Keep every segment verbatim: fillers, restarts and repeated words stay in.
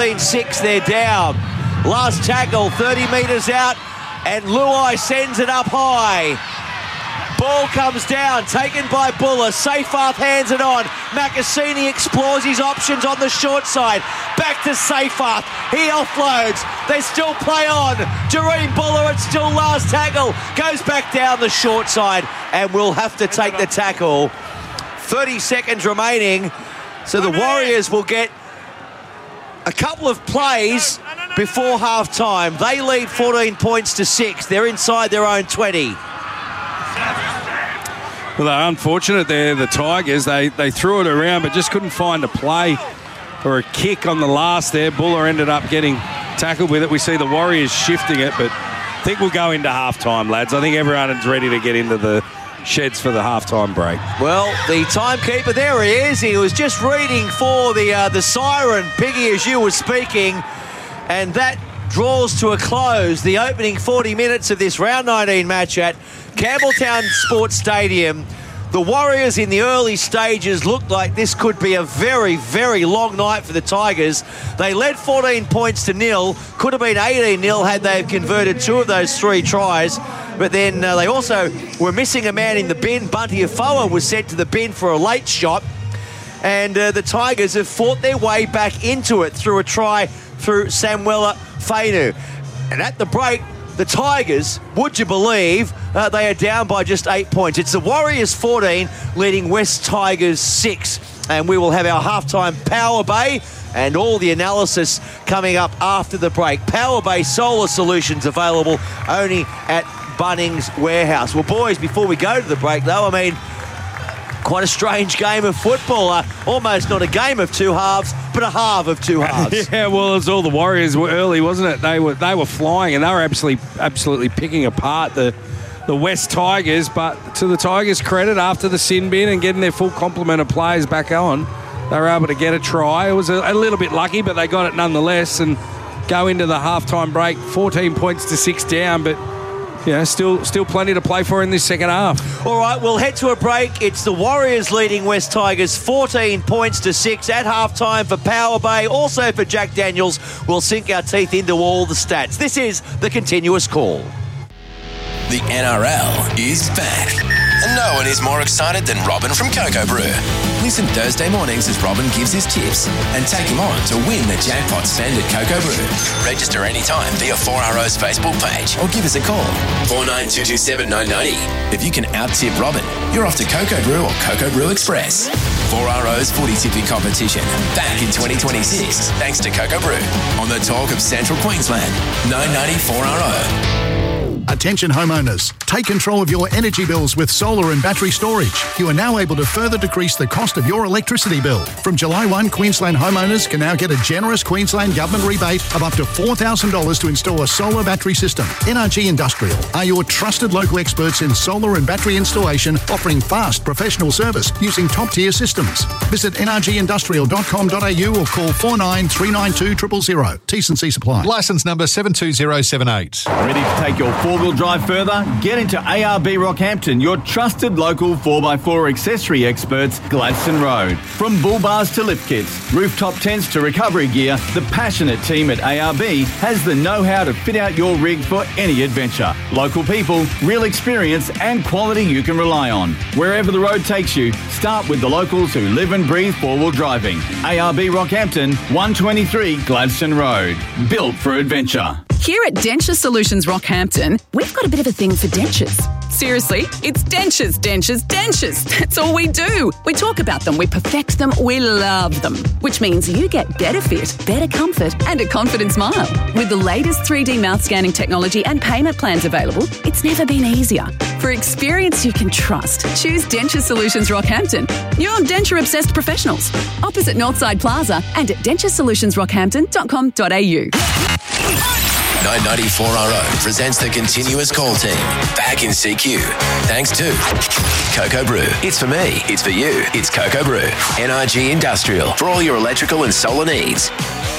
six, they're down. Last tackle, thirty metres out, and Luai sends it up high. Ball comes down, taken by Buller. Seyfarth hands it on. Macassini explores his options on the short side. Back to Seyfarth. He offloads. They still play on. Jareem Buller, it's still last tackle. Goes back down the short side and will have to take the tackle. thirty seconds remaining. So the Warriors will get a couple of plays before half-time. They lead fourteen points to six. They're inside their own twenty. Well, they're unfortunate there, the Tigers. They they threw it around but just couldn't find a play or a kick on the last there. Buller ended up getting tackled with it. We see the Warriors shifting it, but I think we'll go into half-time, lads. I think everyone is ready to get into the sheds for the half-time break. Well, the timekeeper, there he is. He was just reading for the, uh, the siren, Piggy, as you were speaking, and that draws to a close the opening forty minutes of this round nineteen match at Campbelltown Sports Stadium. The Warriors in the early stages looked like this could be a very, very long night for the Tigers. They led fourteen points to nil. Could have been eighteen nil had they converted two of those three tries. But then uh, they also were missing a man in the bin. Bunty Afoa was sent to the bin for a late shot. And uh, the Tigers have fought their way back into it through a try through Samuela Fainu. And at the break, the Tigers, would you believe, uh, they are down by just eight points. It's the Warriors fourteen, leading West Tigers six. And we will have our halftime Power Bay and all the analysis coming up after the break. Power Bay Solar Solutions available only at Bunnings Warehouse. Well, boys, before we go to the break, though, I mean, quite a strange game of football. Uh, almost not a game of two halves, but a half of two halves. Yeah, well, it's all the Warriors were early, wasn't it? They were they were flying and they were absolutely absolutely picking apart the the West Tigers. But to the Tigers' credit, after the sin bin and getting their full complement of players back on, they were able to get a try. It was a, a little bit lucky, but they got it nonetheless and go into the halftime break, fourteen points to six down, but yeah, still still plenty to play for in this second half. All right, we'll head to a break. It's the Warriors leading West Tigers fourteen points to six at halftime for Power Bay. Also for Jack Daniels, we'll sink our teeth into all the stats. This is the Continuous Call. The N R L is back. And no one is more excited than Robin from Cocoa Brew. Listen Thursday mornings as Robin gives his tips and take him on to win the jackpot spend at Cocoa Brew. Register anytime via four R O's Facebook page or give us a call, four nine two two seven nine nine zero. If you can out-tip Robin, you're off to Cocoa Brew or Cocoa Brew Express. four R O's footy tipping competition back in twenty twenty-six thanks to Cocoa Brew on the talk of Central Queensland, nine ninety four R O. Attention homeowners, take control of your energy bills with solar and battery storage. You are now able to further decrease the cost of your electricity bill. From July first, Queensland homeowners can now get a generous Queensland Government rebate of up to four thousand dollars to install a solar battery system. N R G Industrial are your trusted local experts in solar and battery installation, offering fast professional service using top-tier systems. Visit n r g industrial dot com dot a u or call four nine three nine two zero zero zero. T's and C's apply. Licence number seven two zero seven eight. Ready to take your four-wheel drive further? Get into A R B Rockhampton, your trusted local four by four accessory experts, Gladstone Road. From bull bars to lift kits, rooftop tents to recovery gear, the passionate team at A R B has the know-how to fit out your rig for any adventure. Local people, real experience and quality you can rely on. Wherever the road takes you, start with the locals who live and breathe four-wheel driving. A R B Rockhampton, one twenty-three Gladstone Road. Built for adventure. Here at Denture Solutions Rockhampton, we've got a bit of a thing for dentures. Seriously, it's dentures, dentures, dentures. That's all we do. We talk about them, we perfect them, we love them. Which means you get better fit, better comfort and a confident smile. With the latest three D mouth scanning technology and payment plans available, it's never been easier. For experience you can trust, choose Denture Solutions Rockhampton. You're denture-obsessed professionals. Opposite Northside Plaza and at denture solutions rockhampton dot com dot a u. nine ninety-four R O presents the Continuous Call team back in C Q. Thanks to Cocoa Brew. It's for me. It's for you. It's Cocoa Brew. N R G Industrial for all your electrical and solar needs.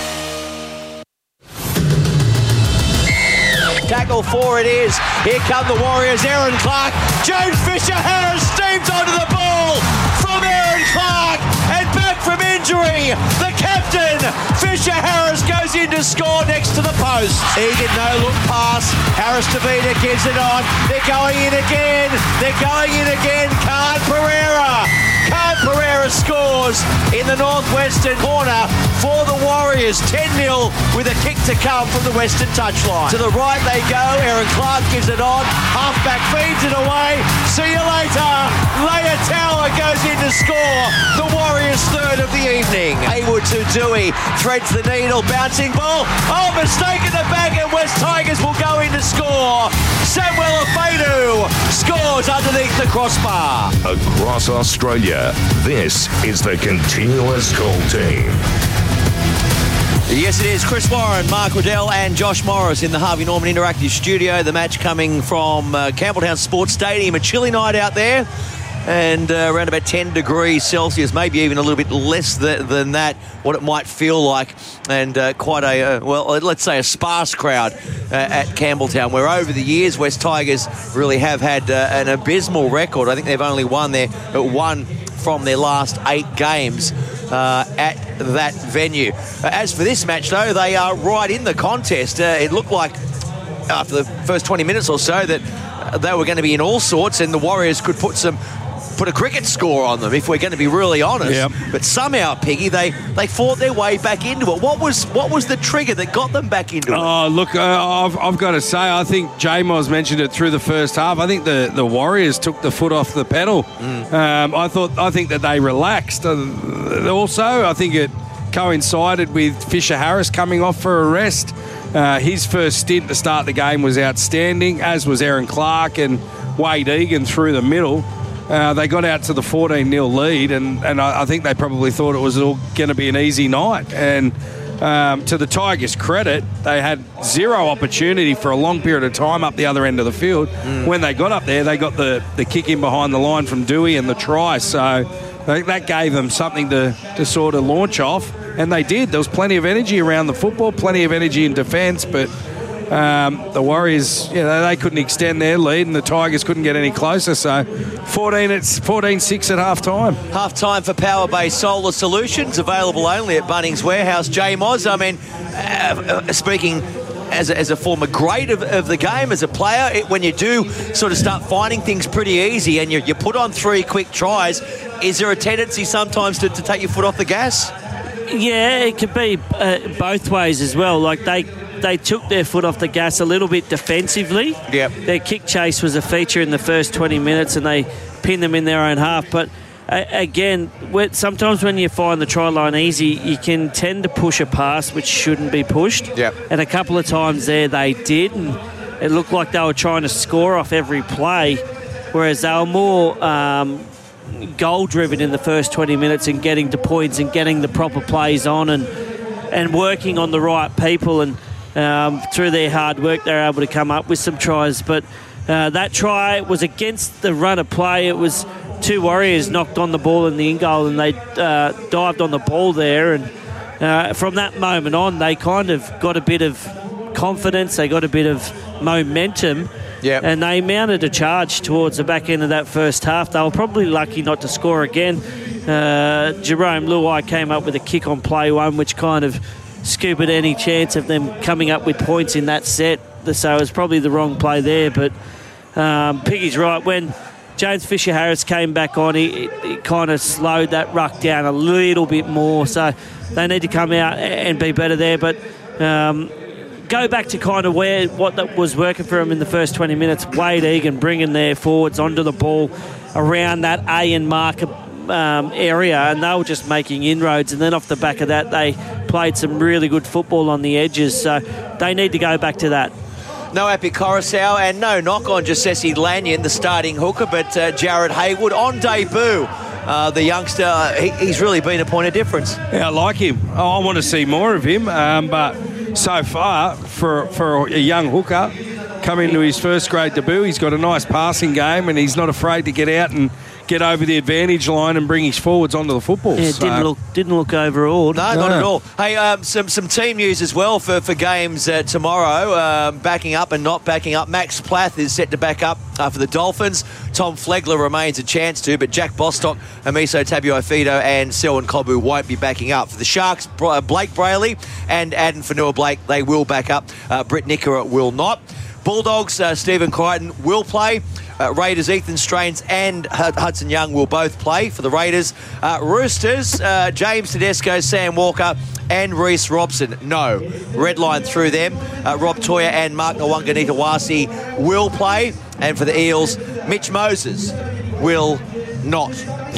Tackle four it is. Here come the Warriors. Aaron Clark. James Fisher-Harris steams onto the ball from Aaron Clark and back from injury. The captain, Fisher Harris, goes in to score next to the post. Egan no-look pass. Harris Tavita gives it on. They're going in again. They're going in again. Khan Pereira. Khan Pereira scores in the northwestern corner for the Warriors. ten nil with a kick to come from the western touchline. To the right they go. Aaron Clark gives it on. Halfback feeds it away. See you later. Leia Tower goes in to score. The Warriors' third of the evening. Haywood to Dewey. Threads the needle. Bouncing ball. Oh, mistake in the back, and West Tigers will go in to score. Samuel Afedu scores underneath the crossbar. Across Australia, this is the Continuous Call Team. Yes, it is. Chris Warren, Mark Riddell and Josh Morris in the Harvey Norman Interactive Studio. The match coming from uh, Campbelltown Sports Stadium. A chilly night out there and uh, around about ten degrees Celsius, maybe even a little bit less th- than that, what it might feel like. And uh, quite a, uh, well, let's say a sparse crowd uh, at Campbelltown, where over the years West Tigers really have had uh, an abysmal record. I think they've only won their uh, one from their last eight games uh, at that venue. Uh, as for this match, though, they are right in the contest. Uh, it looked like after the first twenty minutes or so that uh, they were going to be in all sorts, and the Warriors could put some put a cricket score on them, if we're going to be really honest. Yep. But somehow, Piggy, they, they fought their way back into it. What was what was the trigger that got them back into it? Oh, look, uh, I've, I've got to say, I think J-Moz mentioned it through the first half. I think the, the Warriors took the foot off the pedal. Mm. Um, I thought, I think that they relaxed. Uh, also, I think it coincided with Fisher Harris coming off for a rest. Uh, his first stint to start the game was outstanding, as was Aaron Clark and Wade Egan through the middle. Uh, they got out to the fourteen nil lead, and, and I, I think they probably thought it was all going to be an easy night. And um, to the Tigers' credit, they had zero opportunity for a long period of time up the other end of the field. Mm. When they got up there, they got the, the kick in behind the line from Dewey and the try. So they, that gave them something to, to sort of launch off, and they did. There was plenty of energy around the football, plenty of energy in defence, but Um, the Warriors, you know, they couldn't extend their lead, and the Tigers couldn't get any closer. So fourteen, it's fourteen six at half time. Half time for Power Base Solar Solutions, available only at Bunnings Warehouse. J-Moz, I mean, uh, speaking as a, as a former great of, of the game, as a player, it, when you do sort of start finding things pretty easy and you, you put on three quick tries, is there a tendency sometimes to, to take your foot off the gas? Yeah, it could be uh, both ways as well. Like they they took their foot off the gas a little bit defensively. Yep. Their kick chase was a feature in the first twenty minutes, and they pinned them in their own half. But uh, again, sometimes when you find the try line easy, you can tend to push a pass which shouldn't be pushed. Yep. And a couple of times there they did, and it looked like they were trying to score off every play, whereas they were more Um, goal driven in the first twenty minutes and getting to points and getting the proper plays on and and working on the right people, and um, through their hard work they're able to come up with some tries. But uh, that try was against the run of play. It was two Warriors knocked on the ball in the in goal, and they uh, dived on the ball there, and uh, from that moment on they kind of got a bit of confidence, they got a bit of momentum. Yep. And they mounted a charge towards the back end of that first half. They were probably lucky not to score again. Uh, Jerome Luai came up with a kick on play one, which kind of scooped any chance of them coming up with points in that set. So it was probably the wrong play there. But um, Piggy's right. When James Fisher-Harris came back on, he, he kind of slowed that ruck down a little bit more. So they need to come out and be better there. But Um, go back to kind of where what that was working for him in the first twenty minutes. Wade Egan bringing their forwards onto the ball around that A and marker um, area, and they were just making inroads. And then off the back of that, they played some really good football on the edges. So they need to go back to that. No Api Coruscant and no knock on Jesse Lanyon, the starting hooker, but uh, Jared Haywood on debut. Uh, the youngster, uh, he, he's really been a point of difference. Yeah, I like him. Oh, I want to see more of him. Um, but so far, for for a young hooker coming into his first grade debut, he's got a nice passing game, and he's not afraid to get out and get over the advantage line and bring his forwards onto the football. Yeah, So- didn't look didn't look overawed. No, not at all. Hey, um, some some team news as well for, for games uh, tomorrow. Um, backing up and not backing up. Max Plath is set to back up uh, for the Dolphins. Tom Flegler remains a chance to, but Jack Bostock, Amiso Tabuai-Fidow and Selwyn Kobu won't be backing up. For the Sharks, Blake Brayley and Aden Fanua-Blake, they will back up. Uh, Britt Nickera will not. Bulldogs, uh, Stephen Crichton will play. Uh, Raiders, Ethan Strains and H- Hudson Young will both play for the Raiders. Uh, Roosters, uh, James Tedesco, Sam Walker and Reece Robson. No. Red line through them. Uh, Rob Toya and Mark Ngawanganitawasi will play. And for the Eels, Mitch Moses will not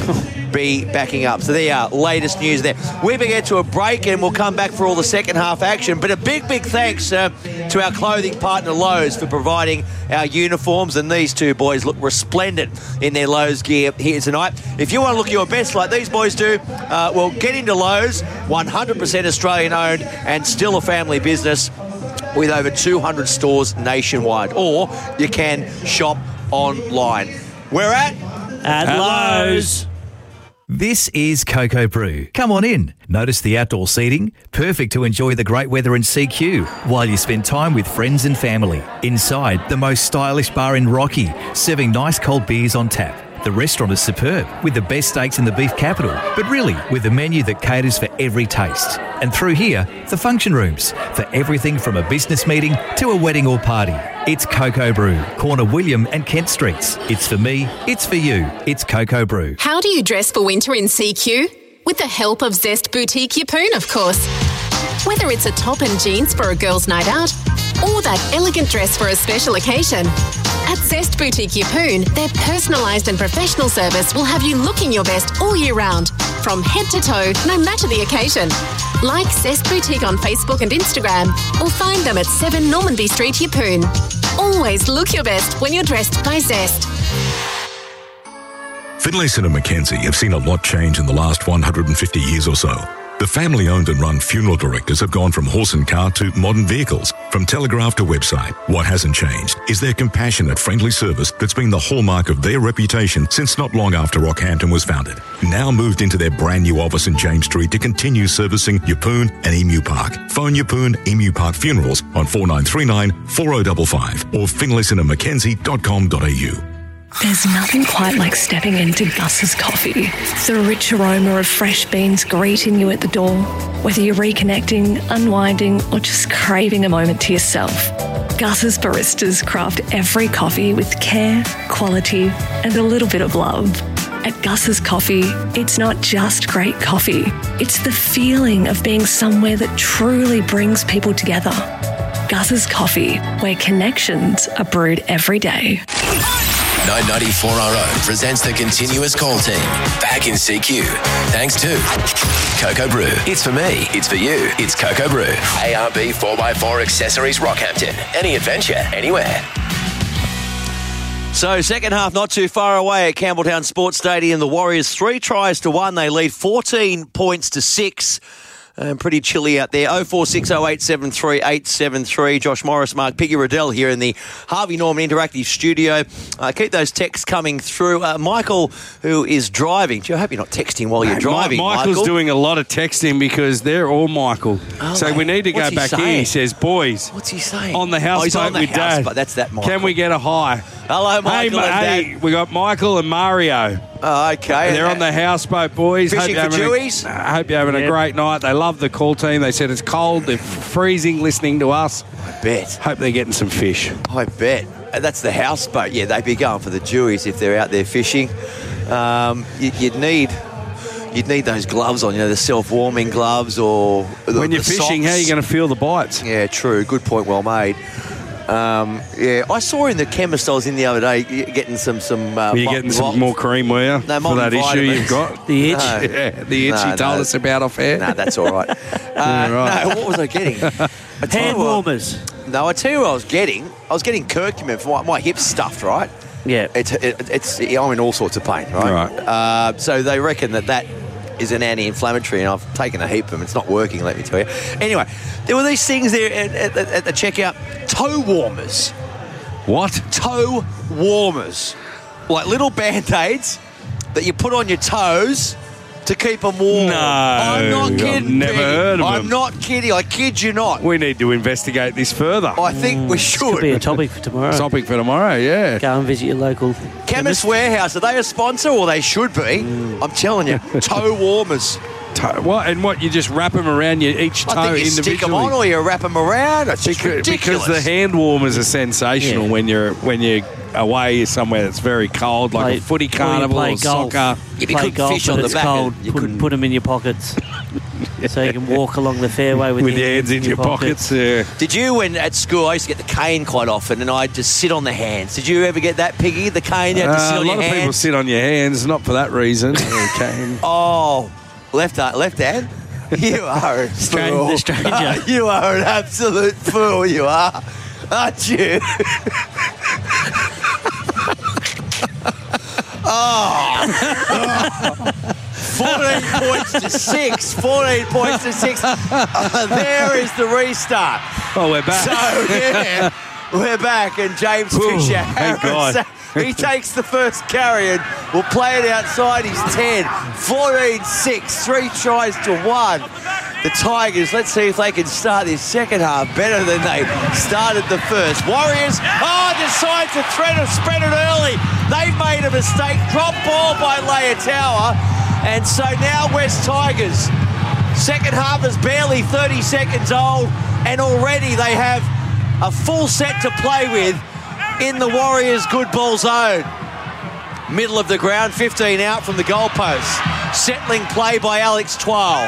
be backing up. So there are latest news there. We better get to a break and we'll come back for all the second half action. But a big, big thanks uh, to our clothing partner Lowe's for providing our uniforms. And these two boys look resplendent in their Lowe's gear here tonight. If you want to look your best like these boys do, uh, well, get into Lowe's, one hundred percent Australian owned and still a family business with over two hundred stores nationwide. Or you can shop online. We're at... At Lowe's. This is Cocoa Brew. Come on in. Notice the outdoor seating? Perfect to enjoy the great weather in C Q while you spend time with friends and family. Inside, the most stylish bar in Rocky, serving nice cold beers on tap. The restaurant is superb, with the best steaks in the beef capital, but really with a menu that caters for every taste. And through here, the function rooms, for everything from a business meeting to a wedding or party. It's Cocoa Brew, corner William and Kent Streets. It's for me, it's for you, it's Cocoa Brew. How do you dress for winter in C Q? With the help of Zest Boutique Yeppoon, of course. Whether it's a top and jeans for a girl's night out, or that elegant dress for a special occasion. At Zest Boutique Yeppoon, their personalised and professional service will have you looking your best all year round, from head to toe, no matter the occasion. Like Zest Boutique on Facebook and Instagram, or find them at seven Normanby Street, Yeppoon. Always look your best when you're dressed by Zest. Finlayson and Mackenzie have seen a lot change in the last one hundred fifty years or so. The family-owned and run funeral directors have gone from horse and cart to modern vehicles, from telegraph to website. What hasn't changed is their compassionate, friendly service that's been the hallmark of their reputation since not long after Rockhampton was founded. Now moved into their brand new office in James Street to continue servicing Yeppoon and Emu Park. Phone Yeppoon Emu Park Funerals on four nine three nine, four oh five five or finlayson and mackenzie dot com dot a u. There's nothing quite like stepping into Gus's Coffee. The rich aroma of fresh beans greeting you at the door. Whether you're reconnecting, unwinding, or just craving a moment to yourself, Gus's baristas craft every coffee with care, quality, and a little bit of love. At Gus's Coffee, it's not just great coffee. It's the feeling of being somewhere that truly brings people together. Gus's Coffee, where connections are brewed every day. nine ninety-four R O presents the continuous call team back in C Q. Thanks to Cocoa Brew. It's for me, it's for you, it's Cocoa Brew. A R B four by four Accessories Rockhampton. Any adventure, anywhere. So second half not too far away at Campbelltown Sports Stadium. The Warriors three tries to one. They lead fourteen points to six. Um, pretty chilly out there. oh four six oh eight seven three eight seven three. Josh Morris, Mark Piggy Riddell here in the Harvey Norman Interactive Studio. Uh, keep those texts coming through. Uh, Michael, who is driving. Gee, I hope you're not texting while you're Mate, driving, Ma- Michael's Michael. doing a lot of texting because they're all Michael. Oh, so mate. we need to What's go he back saying? here. He says, boys. What's he saying? On the Oh, houseboat he's on the with Dad. houseboat. That's that Michael. Can we get a hi? Hello, Michael hey, and hey, Dad. we got Michael and Mario. Oh, okay. They're on the houseboat, boys. Fishing hope for you're having Jewies? a, I hope you're having Yep. a great night. They love the call team. They said it's cold. They're freezing listening to us. I bet. Hope they're getting some fish. I bet. Uh, That's the houseboat. Yeah, they'd be going for the Jewies if they're out there fishing. Um, you, you'd need... You'd need those gloves on, you know, the self-warming gloves or... The, When you're the fishing, socks. how are you going to feel the bites? Yeah, true. Good point, well made. Um, yeah, I saw in the chemist I was in the other day getting some... some uh, Were you getting some more cream, were you? No, for that issue multivitamins. you've got? The itch. No. Yeah, the itch No, you told no. us about off air. No, that's all right. Uh, right. No, what was I getting? I tell Hand you what- warmers. No, I tell you what I was getting. I was getting curcumin for my, my hips stuffed, right? Yeah. It's, it, it's, I'm in all sorts of pain, right? Right. Uh, so they reckon that that is an anti-inflammatory, and I've taken a heap of them. It's not working, let me tell you. Anyway, there were these things there at, at, at the checkout. Toe warmers. What? Toe warmers. Like little Band-Aids that you put on your toes to keep them warm. No, I'm not I've kidding. never Peggy. heard of I'm them. not kidding. I kid you not. We need to investigate this further. I think we should. Could be a topic for tomorrow. Topic for tomorrow, yeah. Go and visit your local Chemist Warehouse, are they a sponsor? Or they should be. Mm. I'm telling you, toe warmers. Toe, what? And what? You just wrap them around your each toe I think you individually. stick them on or you wrap them around. It's just because, ridiculous. because the hand warmers are sensational Yeah. when you're when you're away somewhere that's very cold, like Play- a footy or you carnival play or golf. soccer. If you Play couldn't golf fish and on the it's back, cold, you put, couldn't- put them in your pockets. So you can walk along the fairway with, With your hands in your pockets. Yeah. Did you, when at school, I used to get the cane quite often, and I'd just sit on the hands. Did you ever get that, Piggy? The cane, you had to sit Uh, a on lot your of people hands? sit on your hands, not for that reason. Okay. Oh, left hand, left hand. You are a Strange- fool. the stranger. You are an absolute fool. You are, aren't you? oh. fourteen points to six. fourteen points to six. Uh, there is the restart. Oh, we're back. So, yeah, we're back, and James Ooh, Fisher, thank God. he takes the first carry and will play it outside his ten. fourteen six, three tries to one. The Tigers, let's see if they can start this second half better than they started the first. Warriors, oh, decide to thread or spread it early. They've made a mistake. Drop ball by Leotower. And so now West Tigers. Second half is barely thirty seconds old, and already they have a full set to play with in the Warriors' good ball zone. Middle of the ground, fifteen out from the goalpost. Settling play by Alex Twal.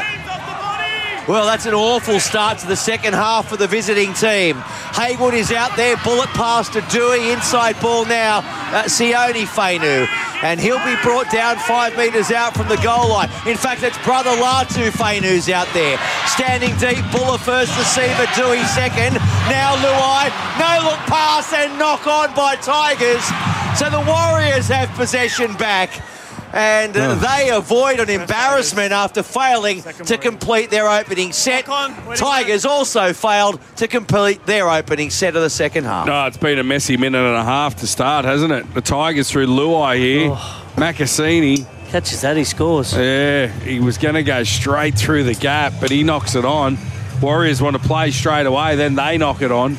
Well, that's an awful start to the second half for the visiting team. Haywood is out there, bullet pass to Dewey, inside ball now, uh, Sione Fainu. And he'll be brought down five metres out from the goal line. In fact, it's brother Latu Fainu's out there. Standing deep, Buller first receiver, Dewey second. Now Luai, no look pass and knock on by Tigers. So the Warriors have possession back. And uh, they avoid an embarrassment after failing to complete their opening set. Tigers also failed to complete their opening set of the second half. No, it's been a messy minute and a half to start, hasn't it? The Tigers through Luai here. Oh. Macassini. Catches that, he scores. Yeah, he was going to go straight through the gap, but he knocks it on. Warriors want to play straight away, then they knock it on.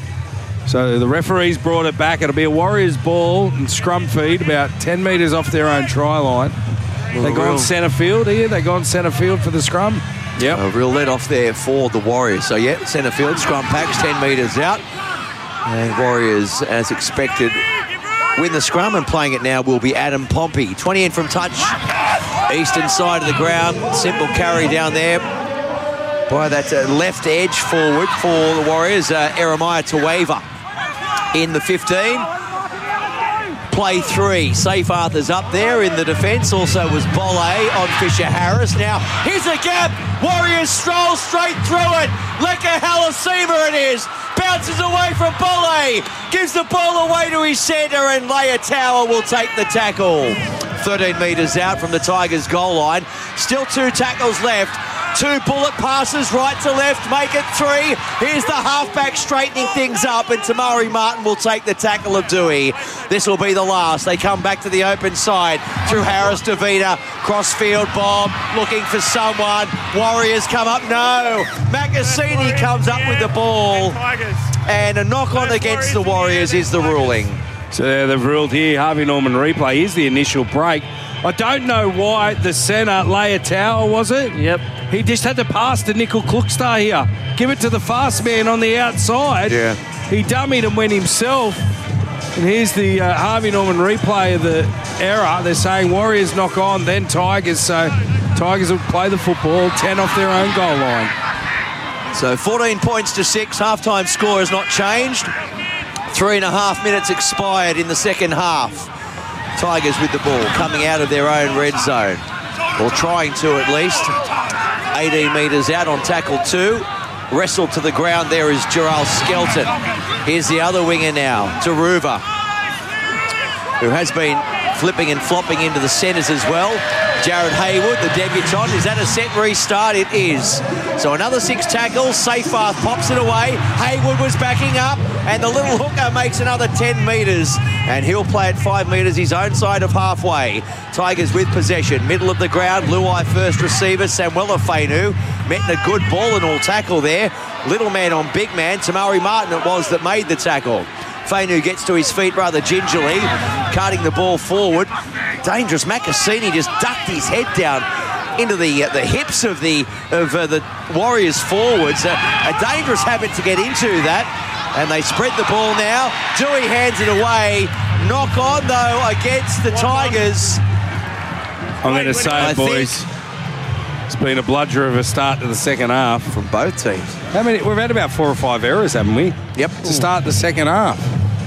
So the referee's brought it back. It'll be a Warriors ball and scrum feed about ten metres off their own try line. Well, they go real- on centre field here. They go on centre field for the scrum. Yep. A real let off there for the Warriors. So, yeah, centre field, scrum packs ten metres out. And Warriors, as expected, win the scrum, and playing it now will be Adam Pompey. twenty in from touch. Eastern side of the ground. Simple carry down there by that uh, left edge forward for the Warriors. Uh, Eremiah Taweva in the fifteen. Play three. Safe Arthur's up there in the defence. Also was Bolle on Fisher Harris. Now, here's a gap. Warriors stroll straight through it. Leka Halasima it is. Bounces away from Bolle. Gives the ball away to his centre, and Leotower will take the tackle. thirteen metres out from the Tigers' goal line. Still two tackles left. Two bullet passes right to left, make it three. Here's the halfback straightening things up, and Tamari Martin will take the tackle of Dewey. This will be the last. They come back to the open side through Harris Davida. Crossfield Bob looking for someone. Warriors come up. No. Macassini comes up with the ball. And a knock on against the Warriors is the ruling. So they've ruled here. Harvey Norman replay. Here's the initial break. I don't know why the centre, Leotower, was it? Yep. He just had to pass to Nickel Klukstar here. Give it to the fast man on the outside. Yeah. He dummied and went himself. And here's the uh, Harvey Norman replay of the error. They're saying Warriors knock on, then Tigers. So Tigers will play the football, ten off their own goal line. So fourteen points to six. Halftime score has not changed. Three and a half minutes expired in the second half. Tigers with the ball coming out of their own red zone, or trying to at least. eighteen metres out on tackle two. Wrestled to the ground there is Gerald Skelton. Here's the other winger now, Taruva, who has been flipping and flopping into the centres as well. Jared Haywood, the debutant. Is that a set restart? It is. So another six tackles. Seyfarth pops it away. Haywood was backing up, and the little hooker makes another ten metres, and he'll play at five metres his own side of halfway. Tigers with possession. Middle of the ground. Luai first receiver. Samuela Fainu met a good ball and all tackle there. Little man on big man. Tamari Martin it was that made the tackle. Fainu gets to his feet rather gingerly, carting the ball forward. Dangerous. Makasini just ducked his head down into the uh, the hips of the of uh, the Warriors forwards. Uh, a dangerous habit to get into that. And they spread the ball now. Dewey hands it away. Knock on, though, against the Tigers. I'm going to say, boys, it's been a bludger of a start to the second half. From both teams. How many? We've had about four or five errors, haven't we? Yep. To start the second half.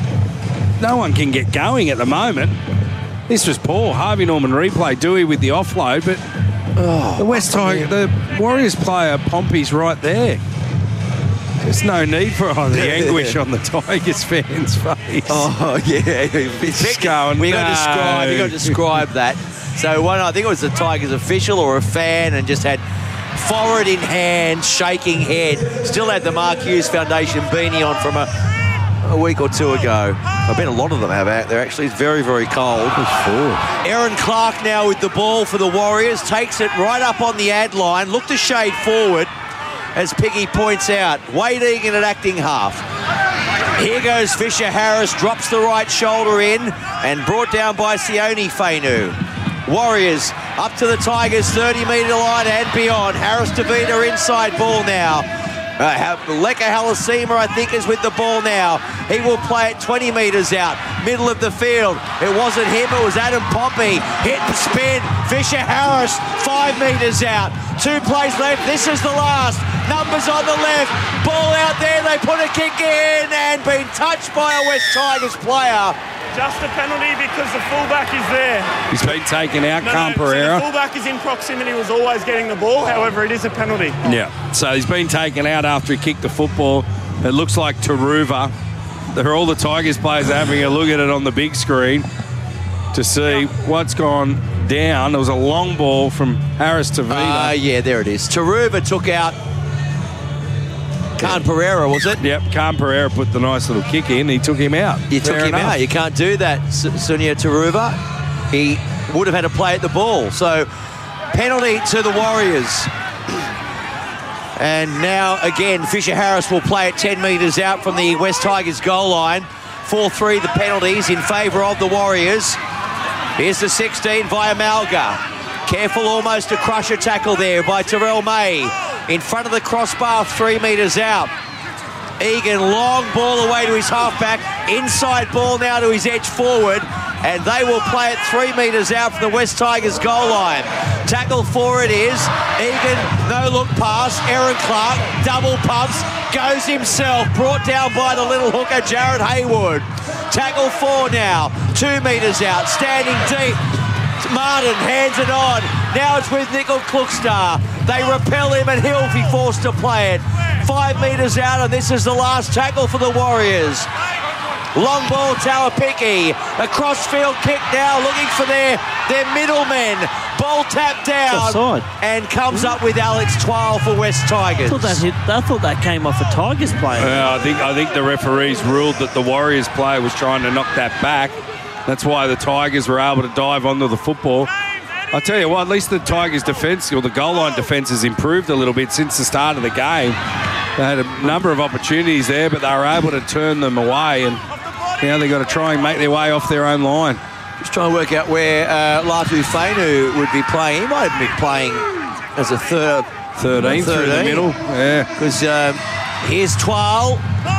No one can get going at the moment. This was poor. Harvey Norman replay. Dewey with the offload, but oh, the West Tiger, the Warriors player, Pompey's right there. There's no need for oh, the anguish on the Tigers fans' face. Oh, yeah. It's going, we got to no. describe, we got to describe that. So one, I think it was the Tigers official or a fan, and just had forward in hand, shaking head. Still had the Mark Hughes Foundation beanie on from a, a week or two ago. I bet a lot of them have out there, actually. It's very, very cold. Aaron Clark now with the ball for the Warriors. Takes it right up on the ad line. Look to shade forward, as Piggy points out. Wade Egan at acting half. Here goes Fisher Harris. Drops the right shoulder in and brought down by Sione Fainu. Warriors up to the Tigers thirty metre line and beyond. Harris Tavita inside ball now. Uh, Leka Halasima, I think, is with the ball now. He will play it twenty metres out. Middle of the field. It wasn't him, it was Adam Pompey. Hit and spin. Fisher Harris, five metres out. Two plays left. This is the last. Numbers on the left. Ball out there. They put a kick in and been touched by a West Tigers player. Just a penalty because the fullback is there. He's been taken out, no, Khan no, Pereira. So the fullback is in proximity, was always getting the ball. However, it is a penalty. Yeah, so he's been taken out after he kicked the football. It looks like Taruva. They're all the Tigers players are having a look at it on the big screen to see what's gone down. There was a long ball from Harris Tavita. Ah, uh, yeah, there it is. Taruva took out Khan Pereira, was it? Yep, Khan Pereira put the nice little kick in. He took him out. You took Fair him enough. out. You can't do that, Sunia Taruva. He would have had to play at the ball. So, penalty to the Warriors. And now, again, Fisher Harris will play it ten metres out from the West Tigers goal line. four three the penalties in favour of the Warriors. Here's the sixteen via Malga. Careful almost to crush a tackle there by Terrell May. In front of the crossbar, three metres out. Egan, long ball away to his halfback. Inside ball now to his edge forward. And they will play it three metres out from the West Tigers goal line. Tackle for it is Egan, no look pass. Aaron Clark, double pumps, goes himself. Brought down by the little hooker, Jared Haywood. Tackle four now, two metres out, standing deep. Martin hands it on. Now it's with Nickel Klukstar. They repel him and he'll be forced to play it. Five metres out, and this is the last tackle for the Warriors. Long ball, Tawapiki. A crossfield kick now, looking for their, their middlemen. Ball tapped down and comes up with Alex Twile for West Tigers. I thought that, hit, I thought that came off a Tigers player. Yeah, I think I think the referees ruled that the Warriors player was trying to knock that back. That's why the Tigers were able to dive onto the football. I tell you what, at least the Tigers' defence, or the goal line defence, has improved a little bit since the start of the game. They had a number of opportunities there, but they were able to turn them away, and now they've got to try and make their way off their own line. Just trying to work out where uh, Latu Fainu would be playing. He might have been playing as a third. thirteen, through the middle. Yeah. Because um, here's Twile.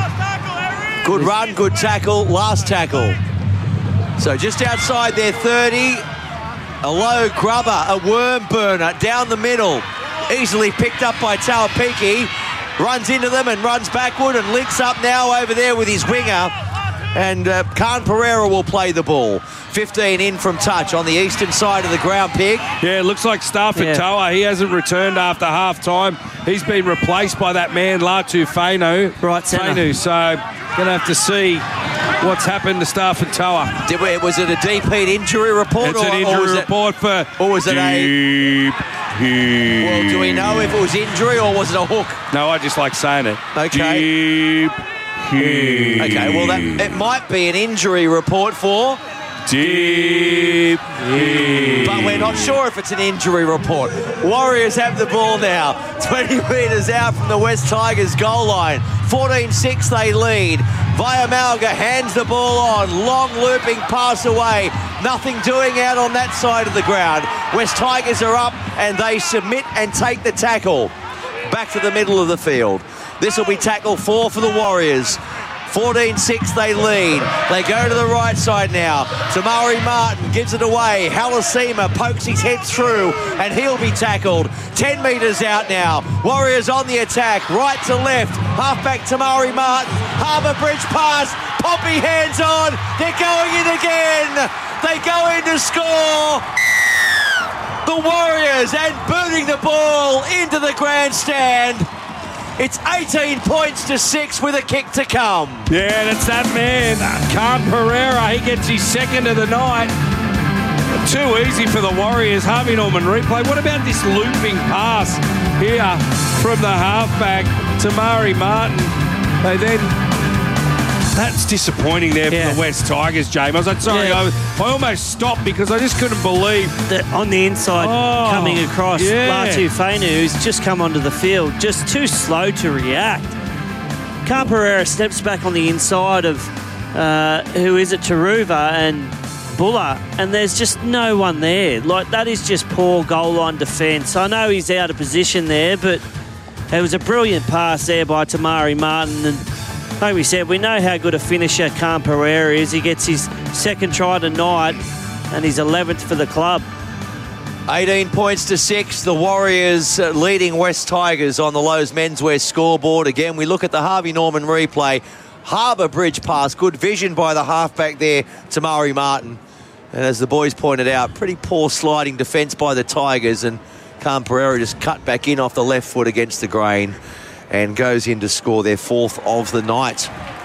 Good run, good tackle, last tackle. So just outside their thirty, a low grubber, a worm burner down the middle. Easily picked up by Tawapiki. Runs into them and runs backward and links up now over there with his winger. And uh, Khan Pereira will play the ball. fifteen in from touch on the eastern side of the ground, Pig. Yeah, it looks like Stafford yeah. Toa. He hasn't returned after half-time. He's been replaced by that man, Latu Fainu. Right centre. Fainu, so going to have to see what's happened to Stafford Toa. Did we, was it a deep heat injury report? It's or, an injury or was report it, for or was it deep a... heat. Well, do we know if it was injury or was it a hook? No, I just like saying it. Okay. Deep heat. Okay, well, that it might be an injury report for... Deep heat. But we're not sure if it's an injury report. Warriors have the ball now. twenty metres out from the West Tigers goal line. fourteen six they lead. Vaiamalga hands the ball on. Long looping pass away. Nothing doing out on that side of the ground. West Tigers are up and they submit and take the tackle. Back to the middle of the field. This will be tackle four for the Warriors. fourteen six they lead. They go to the right side now. Tamari Martin gives it away. Halasima pokes his head through and he'll be tackled. ten metres out now. Warriors on the attack. Right to left. Halfback Tamari Martin. Harbour Bridge pass. Poppy hands on. They're going in again. They go in to score. The Warriors and booting the ball into the grandstand. It's eighteen points to six with a kick to come. Yeah, and it's that man, Khan Pereira. He gets his second of the night. Too easy for the Warriors. Harvey Norman replay. What about this looping pass here from the halfback, Tamari Martin? They then... That's disappointing there yeah. for the West Tigers, James. I'm sorry, yeah. I, I almost stopped because I just couldn't believe that on the inside oh, coming across. Yeah. Latu Fainu, who's just come onto the field, just too slow to react. Khan Pereira steps back on the inside of uh, who is it, Taruva and Buller, and there's just no one there. Like, that is just poor goal line defence. I know he's out of position there, but it was a brilliant pass there by Tamari Martin, and like we said, we know how good a finisher Khan Pereira is. He gets his second try tonight and his eleventh for the club. eighteen points to six. The Warriors uh, leading West Tigers on the Lowe's menswear scoreboard. Again, we look at the Harvey Norman replay. Harbour Bridge pass. Good vision by the halfback there, Tamari Martin. And as the boys pointed out, pretty poor sliding defence by the Tigers. And Khan Pereira just cut back in off the left foot against the grain and goes in to score their fourth of the night.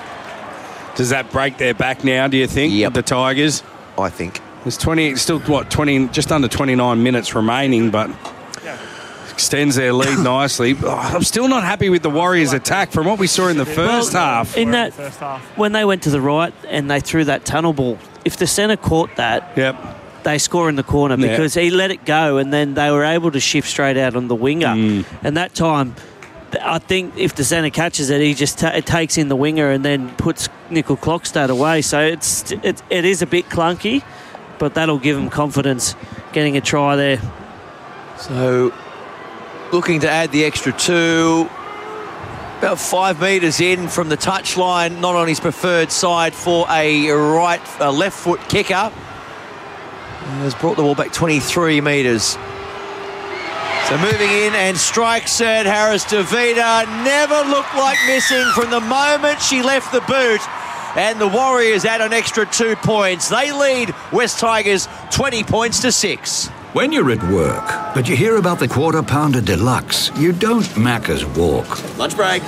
Does that break their back now, do you think, yep. the Tigers? I think. There's twenty, still, what, twenty, just under twenty-nine minutes remaining, but extends their lead nicely. Oh, I'm still not happy with the Warriors' attack from what we saw in the first well, half. In that, when they went to the right and they threw that tunnel ball, if the centre caught that, yep. they score in the corner because yep. he let it go and then they were able to shift straight out on the winger. Mm. And that time... I think if the centre catches it, he just ta- it takes in the winger and then puts Nickel Clockstad away. So it's it, it is a bit clunky, but that'll give him confidence getting a try there. So looking to add the extra two, about five metres in from the touchline, not on his preferred side for a right, a left foot kicker. Has brought the ball back twenty-three metres. So moving in and strikes it. Harris DeVita never looked like missing from the moment she left the boot. And the Warriors add an extra two points. They lead West Tigers twenty points to six. When you're at work, but you hear about the Quarter Pounder Deluxe, you don't Macca's walk. Lunch break.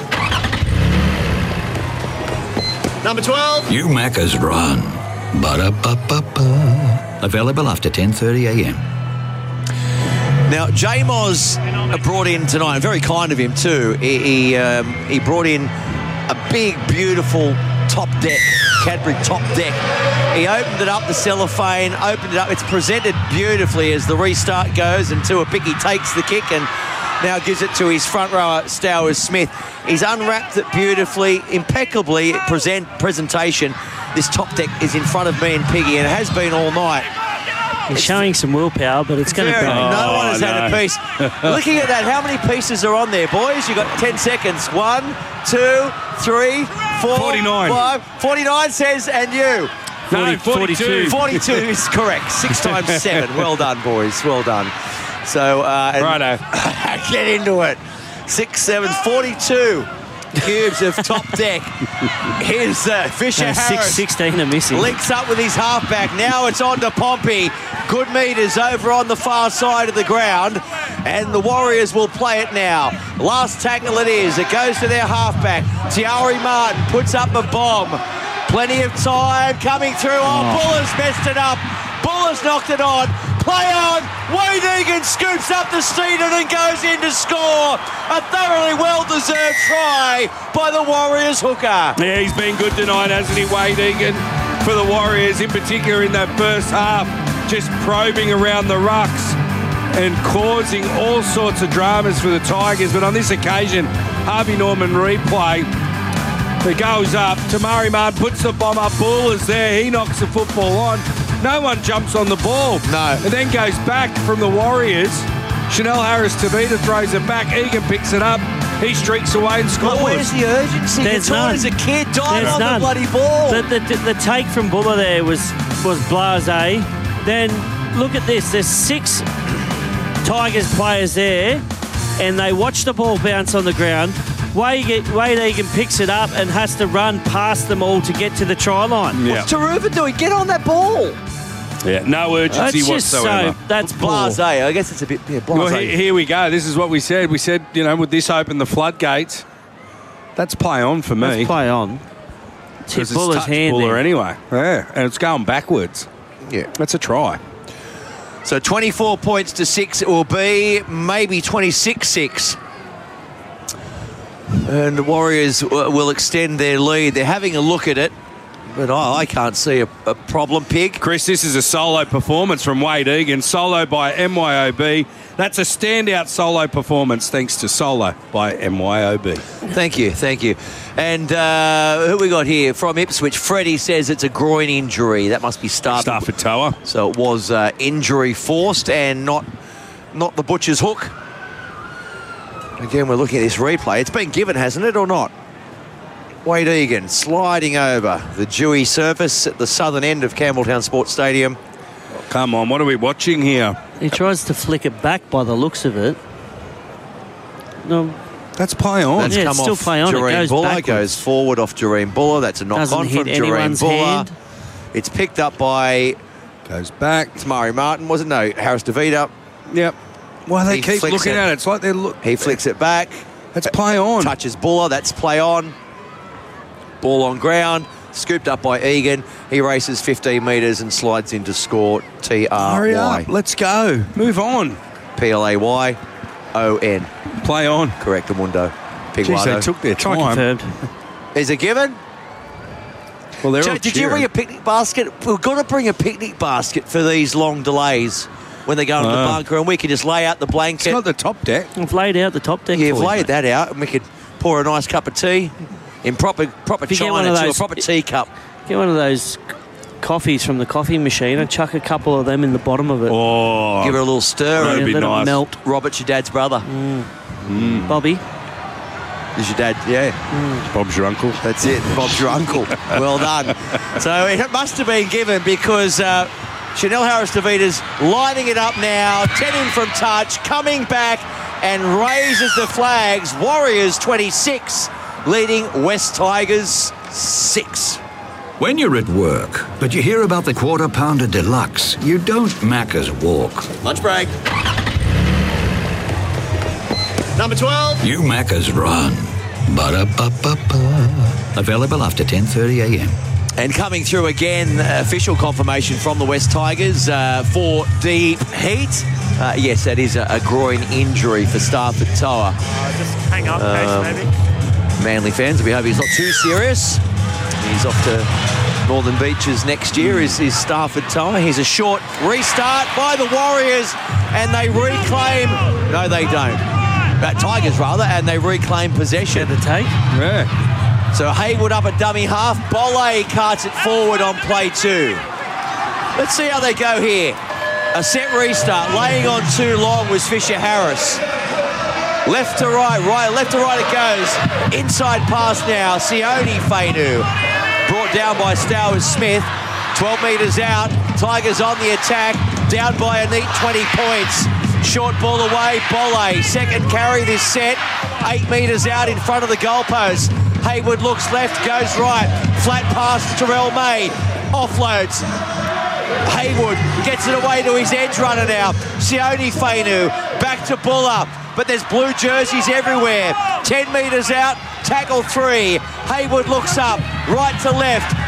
Number twelve. You Macca's run. Ba-da-ba-ba-ba. Available after ten thirty a m. Now, J-Moz brought in tonight, very kind of him too, he he, um, he brought in a big, beautiful top deck, Cadbury top deck. He opened it up, the cellophane, opened it up. It's presented beautifully as the restart goes, and Tuapiki takes the kick and now gives it to his front rower, Stowers Smith. He's unwrapped it beautifully, impeccably present presentation. This top deck is in front of me and Piggy, and it has been all night. He's showing some willpower, but it's going to be... No Oh, one has no. had a piece. Looking at that, how many pieces are on there, boys? You've got ten seconds. One, two, three, four, forty-nine. five. forty-nine says, and you? No, forty-two. forty-two is correct. Six times seven. Well done, boys. Well done. So, uh, and Righto. get into it. Six, seven, forty-two cubes of top deck. Here's uh, Fisher No, Harris. six, sixteen are missing. Links up with his halfback. Now it's on to Pompey. Good meters over on the far side of the ground. And the Warriors will play it now. Last tackle it is. It goes to their halfback. Tiari Martin puts up a bomb. Plenty of time coming through. Oh, Oh. Buller's messed it up. Buller's knocked it on. Play on. Wade Egan scoops up the street and then goes in to score. A thoroughly well-deserved try by the Warriors hooker. Yeah, he's been good tonight, hasn't he, Wade Egan, for the Warriors, in particular in that first half, just probing around the rucks and causing all sorts of dramas for the Tigers. But on this occasion, Harvey Norman replay, it goes up. Tamari Martin puts the bomb up. Buller's there. He knocks the football on. No one jumps on the ball. No. And then goes back from the Warriors. Chanel Harris-Tavita throws it back. Egan picks it up. He streaks away and scores. But where's the urgency? There's It's on none. as a kid, dive There's on none. the bloody ball. The, the, the take from Buller there was, was blasé. Then look at this. There's six Tigers players there, and they watch the ball bounce on the ground. Wade, Wade Egan picks it up and has to run past them all to get to the try line. Yeah. What's Taruva doing? Get on that ball. Yeah, no urgency That's just whatsoever. so, that's ball. Blasé. I guess it's a bit yeah, blasé. Well, he- here we go. This is what we said. We said, you know, would this open the floodgates? That's play on for me. Let's play on. It's hit Because it's Buller's touched hand Buller there. anyway. Yeah, and it's going backwards. Yeah. That's a try. So twenty-four points to six it will be, maybe twenty-six six. And the Warriors w- will extend their lead. They're having a look at it, but I, I can't see a, a problem, Pig. Chris, this is a solo performance from Wade Egan, solo by M Y O B. That's a standout solo performance thanks to Solo by M Y O B. Thank you, thank you. And uh, who we got here from Ipswich? Freddie says it's a groin injury. That must be Stafford. Stafford Tower. So it was uh, injury forced and not not the butcher's hook. Again, we're looking at this replay. It's been given, hasn't it, or not? Wade Egan sliding over the dewy surface at the southern end of Campbelltown Sports Stadium. Come on, what are we watching here? He tries to flick it back by the looks of it. No, That's play on. That's Yeah, come it's still off play on. It Jareen goes Buller, backwards. goes forward off Jareen Buller. That's a knock Doesn't on hit from Jareen anyone's Buller. hand. It's picked up by Goes back. Tamari Martin, was it? No, Harris DeVita. Yep. Well, they He keep flicks looking it. at it. It's like they're look. He flicks it back. That's play on. Touches Buller. That's play on. Ball on ground. Scooped up by Egan. He races fifteen metres and slides in to score T R Hurry Y. up. Let's go. Move on. P L A Y O N. Play on. Correct, Mundo. Jeez, they Piguado. took their try time. confirmed. Is it given? Well, they're Joe, all did you cheering. bring a picnic basket? We've got to bring a picnic basket for these long delays when they go into the Ah. bunker, and we can just lay out the It's blanket. not the top deck. I've laid out the top deck Yeah, for you've you, laid mate. that out, and we could pour a nice cup of tea in proper proper If you get one china of to a those- proper teacup. Get one of those coffees from the coffee machine and chuck a couple of them in the bottom of it. Oh, Give her a little stir. that'd and be let nice. it melt. Robert's your dad's brother. Bobby. Is your dad? Yeah, Bob's your uncle. that's it. Bob's your uncle. Well done. So it must have been given because uh, Chanel Harris-Tavita's lining it up now. ten in from touch, coming back and raises the flags. Warriors twenty-six, leading West Tigers six. When you're at work, but you hear about the Quarter Pounder Deluxe, you don't Macca's walk. Lunch break. Number twelve. You Macca's run. Ba-da-ba-ba-ba. Available after ten thirty a m. And coming through again, uh, official confirmation from the West Tigers uh, for deep heat. Uh, yes, that is a, a groin injury for Stafford Tower. Uh, just hang up, Case, Um, maybe. Manly fans, we hope he's not too serious. He's off to Northern Beaches next year, is, is Stafford Tower. Here's a short restart by the Warriors, and they reclaim... No, they don't. Uh, Tigers, rather, and they reclaim possession. The take. Yeah. So Haywood up a dummy half. Bolle carts it forward on play two. Let's see how they go here. A set restart. Laying on too long was Fisher Harris. Left to right, right, left to right it goes. Inside pass now. Sione Fainu. Brought down by Stowers Smith. twelve metres out. Tigers on the attack. Down by a neat twenty points. Short ball away. Bolle. Second carry this set. Eight metres out in front of the goalpost. Haywood looks left, goes right. Flat pass to Terrell May. Offloads. Haywood gets it away to his edge runner now. Sione Fainu back to Buller. But there's blue jerseys everywhere. Ten metres out, tackle three. Haywood looks up, right to left.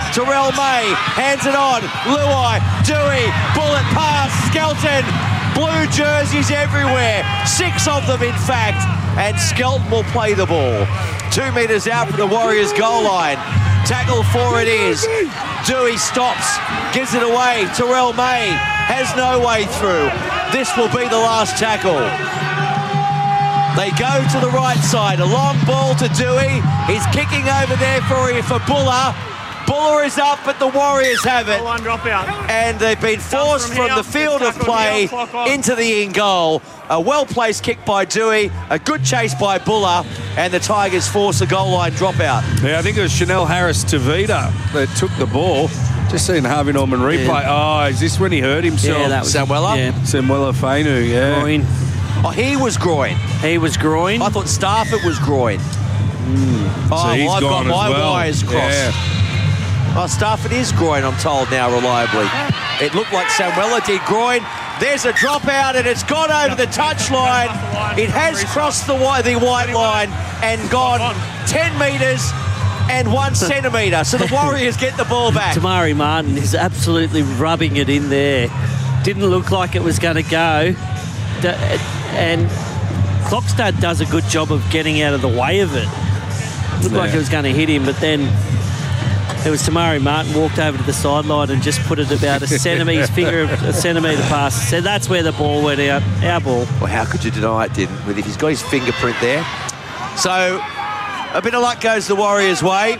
Terrell May hands it on. Luai, Dewey, bullet pass, Skelton. Blue jerseys everywhere. Six of them, in fact. And Skelton will play the ball. Two metres out from the Warriors' goal line. Tackle for it is. Dewey stops, gives it away. Terrell May has no way through. This will be the last tackle. They go to the right side. A long ball to Dewey. He's kicking over there for, for Buller. Buller is up, but the Warriors have it. One drop out. And they've been forced from, from the field of play into the in goal. A well-placed kick by Dewey, a good chase by Buller, and the Tigers force a goal line dropout. Yeah, I think it was Chanel Harris-Tavita that took the ball. Just seen Harvey Norman replay. Yeah. Oh, is this when he hurt himself? Yeah, that was Samuela? Yeah. Samuela Fainu, yeah. Groin. Oh, he was groin. He was groin. I thought Stafford was groin. Mm. Oh, so he's well, I've gone got my as well. wires crossed. Yeah. Oh, Stafford is groin, I'm told now, reliably. It looked like Samuela did groin. There's a dropout, and it's gone over the touchline. It has crossed the white, the white line and gone ten metres and one centimetre. So the Warriors get the ball back. Tamari Martin is absolutely rubbing it in there. Didn't look like it was going to go. And Klokstad does a good job of getting out of the way of it. Looked yeah. like it was going to hit him, but then it was Tamari Martin walked over to the sideline and just put it about a centimetre, his finger a centimetre past. So that's where the ball went out. Our ball. Well, how could you deny it didn't? With if he's got his fingerprint there. So a bit of luck goes the Warriors' way,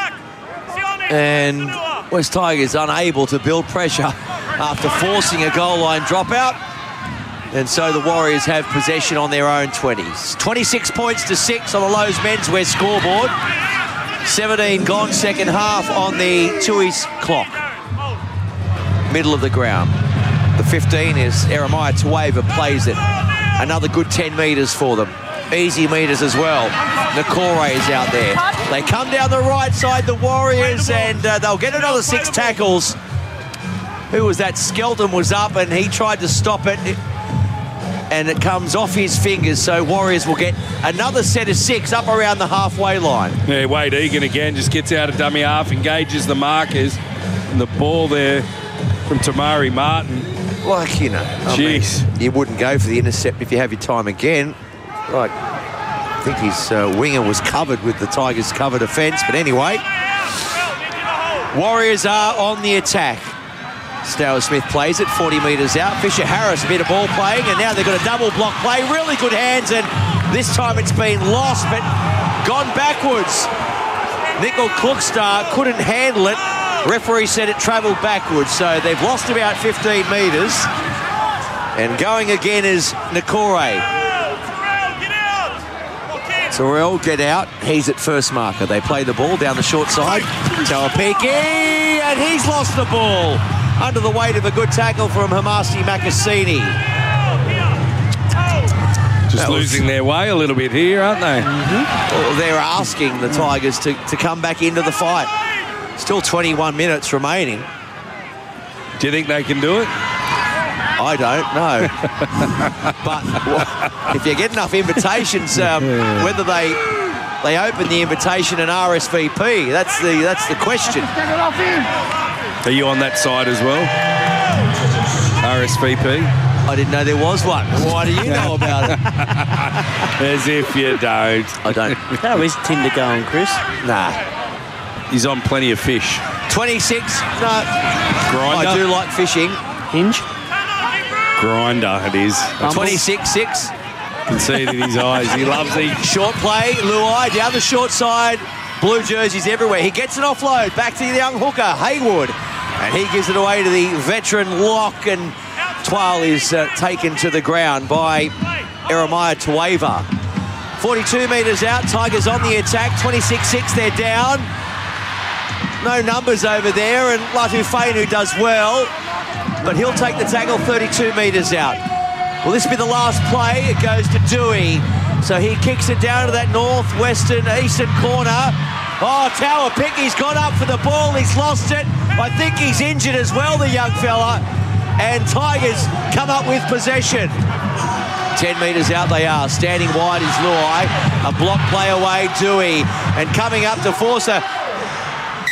and West Tigers unable to build pressure after forcing a goal line dropout. And so the Warriors have possession on their own twenties. twenty-six points to six on the Lowe's menswear scoreboard. seventeen gone second half on the Tui's clock. Middle of the ground. The fifteen is Eremiah Tueva plays it. Another good ten metres for them. Easy metres as well. Nakore is out there. They come down the right side, the Warriors, and uh, they'll get another six tackles. Who was that? Skelton was up and he tried to stop it. it and it comes off his fingers, so Warriors will get another set of six up around the halfway line. Yeah, Wade Egan again just gets out of dummy half, engages the markers, and the ball there from Tamari Martin. Like, you know, I Jeez. mean, you wouldn't go for the intercept if you have your time again. Like, I think his uh, winger was covered with the Tigers' cover defence, but anyway, Warriors are on the attack. Stower Smith plays it forty metres out. Fisher Harris, a bit of ball playing, and now they've got a double block play. Really good hands, and this time it's been lost, but gone backwards. Nickel Klukstad couldn't handle it. Referee said it travelled backwards, so they've lost about fifteen metres. And going again is Nakore. Terrell, get out. He's at first marker. They play the ball down the short side. Tawapiki, and he's lost the ball under the weight of a good tackle from Hamasi Makasini. Just That losing was... their way a little bit here, aren't they? Mm-hmm. Well, they're asking the Tigers to, to come back into the fight. Still twenty-one minutes remaining. Do you think they can do it? I don't know. But well, if you get enough invitations, um, whether they they open the invitation and R S V P, that's the that's the question. Are you on that side as well? R S V P? I didn't know there was one. Why do you know about it? As if you don't. I don't. How is Tinder going, Chris? Nah. He's on plenty of fish. twenty-six. No. Grinder. I do like fishing. Hinge. Grinder, it is. twenty-six six. Can see it in his eyes. He loves it. Short play. Luai down the short side. Blue jerseys everywhere. He gets an offload. Back to the young hooker, Haywood. And he gives it away to the veteran lock. And Twal is uh, taken to the ground by Eremiah Tueva. forty-two metres out. Tigers on the attack. twenty-six six. They're down. No numbers over there. And Latu Fainu does well. But he'll take the tackle thirty-two metres out. Will this be the last play? It goes to Dewey. So he kicks it down to that northwestern eastern corner. Oh, Tawapiki gone up for the ball. He's lost it. I think he's injured as well, the young fella. And Tigers come up with possession. ten metres out they are. Standing wide is Luai. A block play away, Dewey. And coming up to force a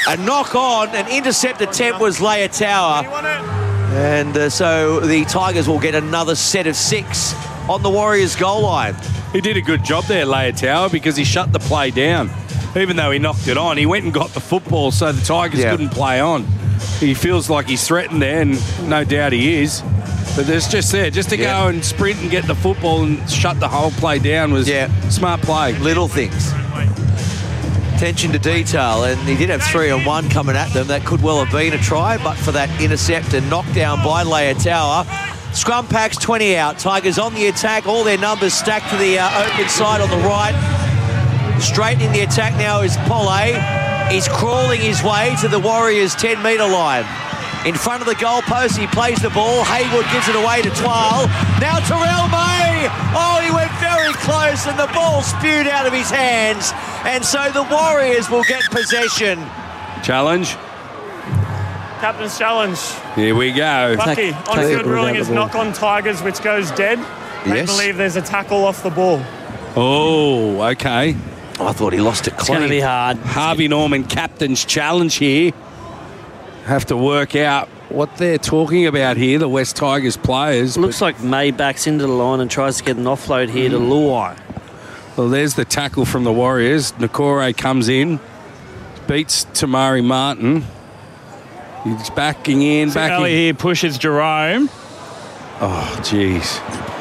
A knock on, an intercept attempt was Leitao. And uh, so the Tigers will get another set of six on the Warriors goal line. He did a good job there, Leitao, because he shut the play down. Even though he knocked it on, he went and got the football so the Tigers Yeah. couldn't play on. He feels like he's threatened there, and no doubt he is. But there's just there, just to Yeah. go and sprint and get the football and shut the whole play down was Yeah. smart play. Little things. Attention to detail, and he did have three on one coming at them. That could well have been a try, but for that intercept and knockdown by Leitao. Scrum packs twenty out. Tigers on the attack. All their numbers stacked to the uh, open side on the right. Straightening the attack now is Pole. He's crawling his way to the Warriors' ten metre line. In front of the goalpost, he plays the ball. Haywood gives it away to Twal. Now Terrell May! Oh, he went very close and the ball spewed out of his hands. And so the Warriors will get possession. Challenge. Captain's challenge. Here we go. Bucky, on field ruling is knock on Tigers, which goes dead. They Yes. believe there's a tackle off the ball. Oh, okay. I thought he lost it It's going to be clean. hard. Harvey Norman captain's challenge here. Have to work out what they're talking about here, the West Tigers players. Looks like May backs into the line and tries to get an offload here to Luai. Well, there's the tackle from the Warriors. Nakore comes in, beats Tamari Martin. He's backing in, backing. Ellie here pushes Jerome. Oh, jeez.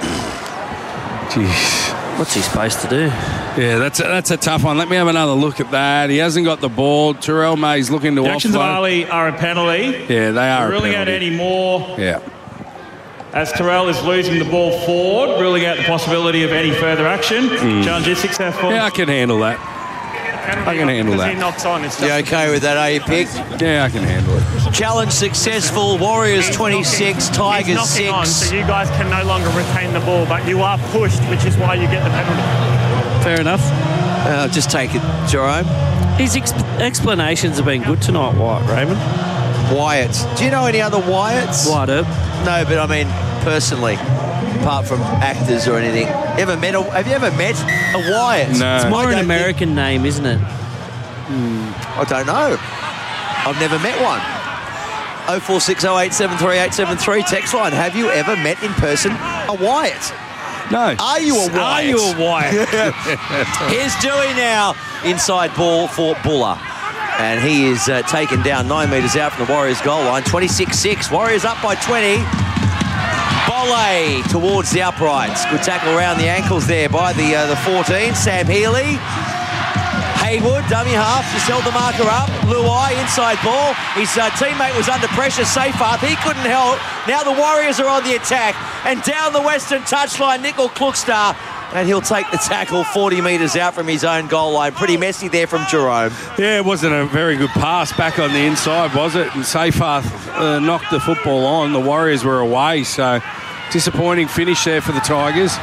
Jeez. What's he supposed to do? Yeah, that's a, that's a tough one. Let me have another look at that. He hasn't got the ball. Terrell May's looking to The actions of offload. Ali are a penalty. Yeah, they are a Ruling out penalty. any more Yeah. as Terrell is losing the ball forward, ruling out the possibility of any further action. Mm. Challenge is successful. Yeah, I can handle that. I can handle Because he that. knocks on. It's You just okay with that, are you, Pig? Yeah, I can handle it. Challenge successful. Warriors He's twenty-six, knocking- Tigers he's knocking on, six. so you guys can no longer retain the ball, but you are pushed, which is why you get the penalty. Fair enough. Uh, just take it, Jerome. His ex- explanations have been good tonight, Wyatt Raymond. Wyatt. Do you know any other Wyatts? Wyatt Earp. No, but I mean personally, apart from actors or anything. You ever met a, have you ever met a Wyatt? No. It's more I an don't American name, isn't it? think- I don't know. I've never met one. oh four six oh eight seven three eight seven three text line. Have you ever met in person a Wyatt? No. Are you a Wyatt? Are you a Wyatt? Here's Dewey now. Inside ball for Buller. And he is uh, taken down nine metres out from the Warriors goal line. twenty-six six. Warriors up by twenty. Volley towards the uprights. Good tackle around the ankles there by the uh, the fourteen. Sam Healy. Haywood, dummy half, just held the marker up. Luai, inside ball. His uh, teammate was under pressure. Seyfarth, he couldn't help. Now the Warriors are on the attack. And down the western touchline, Nickel Klukstar. And he'll take the tackle forty metres out from his own goal line. Pretty messy there from Jerome. Yeah, it wasn't a very good pass back on the inside, was it? And Seyfarth uh, knocked the football on. The Warriors were away, so disappointing finish there for the Tigers.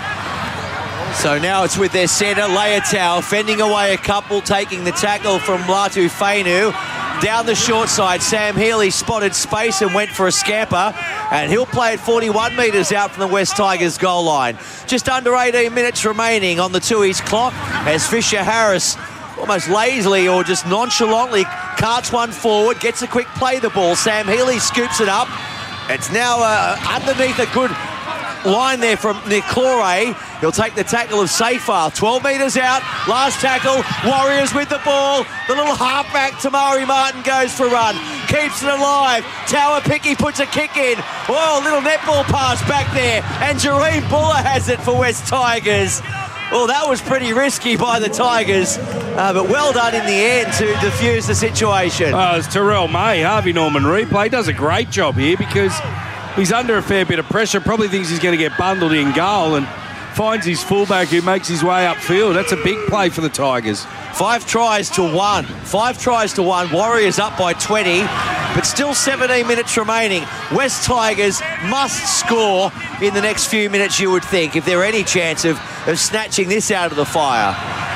So now it's with their centre, Leitao, fending away a couple, taking the tackle from Latu Fainu. Down the short side, Sam Healy spotted space and went for a scamper, and he'll play it forty-one metres out from the West Tigers goal line. Just under eighteen minutes remaining on the Tooheys clock as Fisher Harris almost lazily or just nonchalantly carts one forward, gets a quick play the ball. Sam Healy scoops it up. It's now uh, underneath a good line there from Nick Clore. He'll take the tackle of Seyfarth. twelve metres out. Last tackle. Warriors with the ball. The little halfback Tamari Martin goes for a run. Keeps it alive. Tower Picky puts a kick in. Oh, a little netball pass back there. And Jareen Buller has it for West Tigers. Well, that was pretty risky by the Tigers, uh, but well done in the end to defuse the situation. Oh, it's Terrell May. Harvey Norman replay does a great job here because he's under a fair bit of pressure. Probably thinks he's going to get bundled in goal and finds his fullback who makes his way upfield. That's a big play for the Tigers. Five tries to one. Five tries to one. Warriors up by twenty, but still seventeen minutes remaining. West Tigers must score in the next few minutes, you would think, if there are any chance of, of snatching this out of the fire.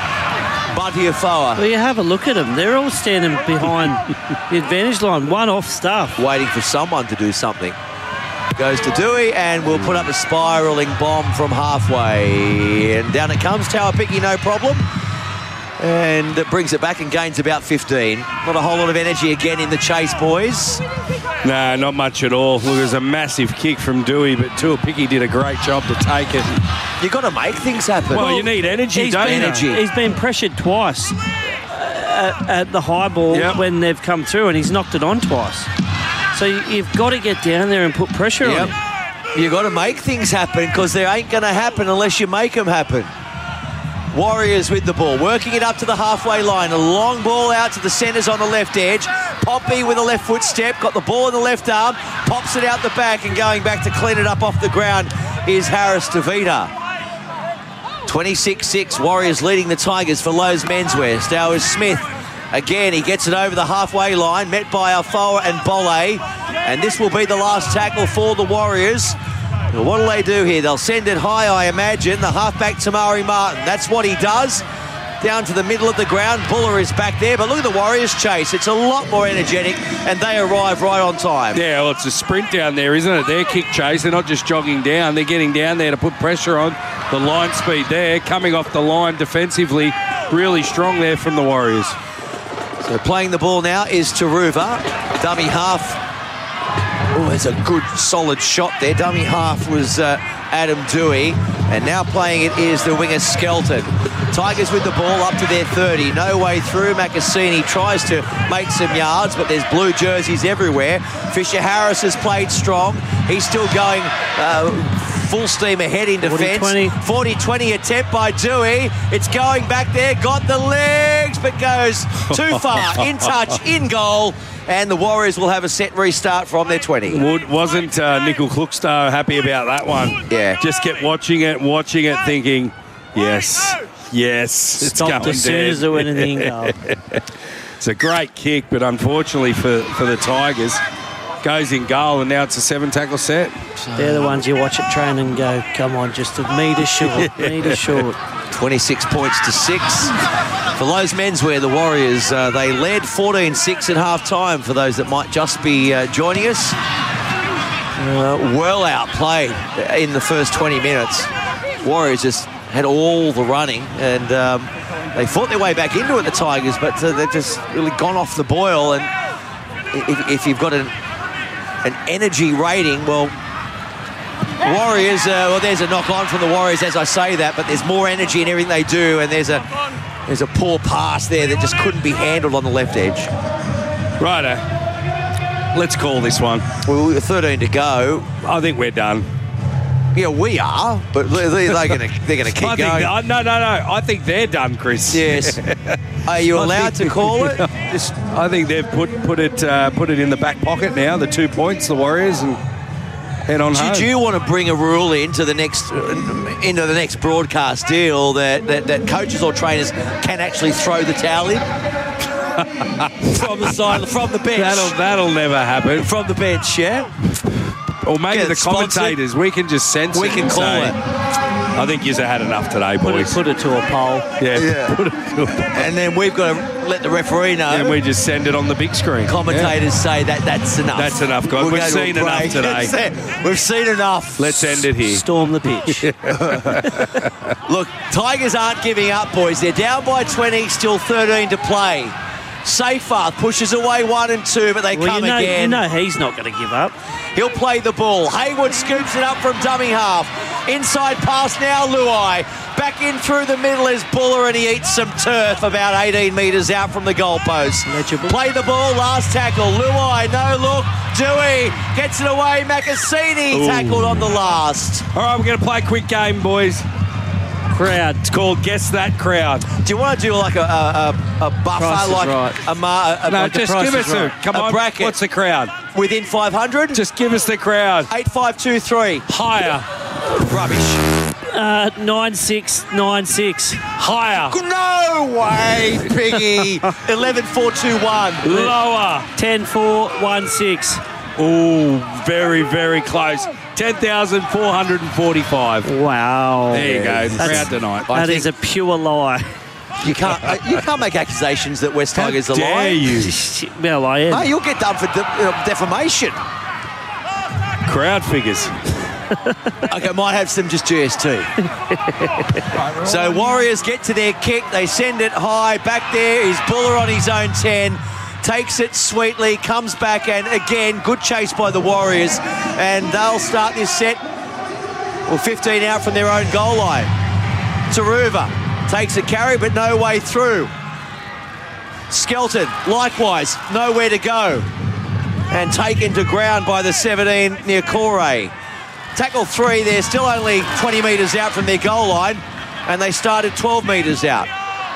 Batiafoa. Well, you have a look at them. They're all standing behind the advantage line. One off stuff. Waiting for someone to do something. Goes to Dewey and will put up a spiralling bomb from halfway. And down it comes. Tower Picky, no problem. And it brings it back and gains about fifteen. Not a whole lot of energy again in the chase, boys. No, not much at all. Look, there's a massive kick from Dewey, but Tuapiki did a great job to take it. You've got to make things happen. Well, you need energy, don't you? Energy. He's been pressured twice at, at the high ball yep. when they've come through, and he's knocked it on twice. So you, you've got to get down there and put pressure yep. on him. You've got to make things happen because they ain't going to happen unless you make them happen. Warriors with the ball, working it up to the halfway line. A long ball out to the centres on the left edge. Poppy with a left foot step, got the ball in the left arm, pops it out the back, and going back to clean it up off the ground is Harris DeVita. twenty-six six, Warriors leading the Tigers for Lowe's Menswear. Stowers Smith, again, he gets it over the halfway line, met by Alfoa and Bolle, and this will be the last tackle for the Warriors. What will they do here? They'll send it high, I imagine. The halfback, Tamari Martin. That's what he does. Down to the middle of the ground. Buller is back there. But look at the Warriors chase. It's a lot more energetic, and they arrive right on time. Yeah, well, it's a sprint down there, isn't it? Their kick chase. They're not just jogging down. They're getting down there to put pressure on. The line speed there. Coming off the line defensively. Really strong there from the Warriors. So playing the ball now is Taruva. Dummy half. Oh, there's a good, solid shot there. Dummy half was uh, Adam Dewey. And now playing it is the winger Skelton. Tigers with the ball up to their thirty. No way through. Macassini tries to make some yards, but there's blue jerseys everywhere. Fisher Harris has played strong. He's still going uh, full steam ahead in defence. forty twenty attempt by Dewey. It's going back there. Got the legs, but goes too far. In touch, in goal. And the Warriors will have a set restart from their twenty. Wood, wasn't uh, Nickel Kluckstow happy about that one? Yeah. Just kept watching it, watching it, thinking, yes, yes, it's Stopped going as soon dead. as it went in the in-goal. It's a great kick, but unfortunately for, for the Tigers, goes in goal, and now it's a seven-tackle set. They're the ones you watch at train and go, come on, just a metre short, metre short. twenty-six points to six. For Lowe's Menswear, the Warriors, uh, they led fourteen six at half-time for those that might just be uh, joining us. Uh, well outplayed in the first twenty minutes. Warriors just had all the running, and um, they fought their way back into it, the Tigers, but uh, they've just really gone off the boil. And if, if you've got an, an energy rating, well, Warriors, uh, well, there's a knock-on from the Warriors as I say that, but there's more energy in everything they do, and there's a there's a poor pass there that just couldn't be handled on the left edge. Righto. Let's call this one. Well, we've got thirteen to go. I think we're done. Yeah, we are, but they're, they're going to they're going to keep I going. think, uh, no, no, no. I think they're done, Chris. Yes. Are you allowed to call it? Just, I think they've put put it uh, put it in the back pocket now. The two points, the Warriors, and head on home. Did you want to bring a rule into the next into the next broadcast deal that, that, that coaches or trainers can actually throw the towel in from the side from the bench? That'll that'll never happen. From the bench, yeah. Or maybe Get the sponsored. commentators. We can just sense We it. can and call say, it. I think you've had enough today, Put it, boys. put it to a poll. Yeah, Yeah. put it to a poll. And then we've got to let the referee know. And we just send it on the big screen. Commentators say that that's enough. That's enough, guys. We'll We've go to seen a enough break. today. That's it. We've seen enough. Let's end it here. Storm the pitch. Look, Tigers aren't giving up, boys. They're down by twenty, still thirteen to play. Seyfarth pushes away one and two, but they well, come you know, again. You know he's not going to give up. He'll play the ball. Hayward scoops it up from dummy half. Inside pass now, Luai. Back in through the middle is Buller, and he eats some turf about eighteen metres out from the goalpost. Legible. Play the ball, last tackle. Luai, no look. Dewey gets it away. Macassini Ooh. tackled on the last. All right, we're going to play a quick game, boys. Crowd. It's called Guess That Crowd. Do you want to do like a, a, a, a buffer, Price is like right. a, ma- a, No, like just give us a, come a on, bracket what's the crowd? within five hundred? Just give us the crowd. eight five two three. Higher. Rubbish. Uh, nine six nine six. Higher. No way, Piggy. eleven four two one. Lower. ten four one six. Ooh, very, very close. ten thousand four hundred forty-five. Wow. There you go. That's- Crowd tonight. That is a pure lie. You can't uh, you can't make accusations that West How Tigers are dare lying. you? Well, I am. Mate, you'll get done for de- uh, defamation. Crowd figures. Okay, might have some just G S T. So Warriors get to their kick. They send it high. Back there is Buller on his own ten. Takes it sweetly, comes back, and again, good chase by the Warriors. And they'll start this set, well, fifteen out from their own goal line. Taruva takes a carry, but no way through. Skelton, likewise, nowhere to go. And taken to ground by the seventeen near Corey. Tackle three, they're still only twenty metres out from their goal line, and they started twelve metres out.